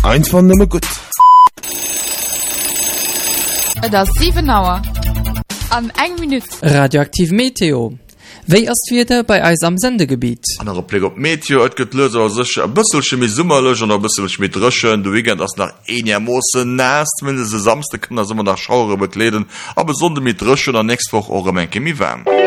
Eins von nimmer gut. Das 7 Uhr. An 1 Minute. Radioaktiv Meteo. Wéi ass wieder bei eis am Sendegebiet? Andere Blick op Meteo, et gëtt loser sech a bësselche mi Summerlech an a bësselch mit Rëchen, du wiegent ass nach enier Moosse nast, mindese samste kënner simmer nach Schaure bekleden, a besonde mit Rëchen an nächstwoch ore Menke mi wärm.